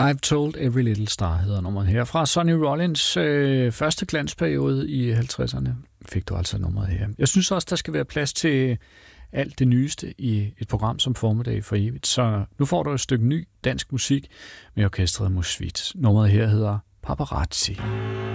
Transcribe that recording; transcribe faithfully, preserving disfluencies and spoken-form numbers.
I've Told Every Little Star hedder nummeret her. Fra Sonny Rollins øh, første glansperiode i halvtredserne fik du altså nummeret her. Jeg synes også, der skal være plads til alt det nyeste i et program som Formiddag for evigt. Så nu får du et stykke ny dansk musik med orkestret Musvit. Nummeret her hedder Paparazzi.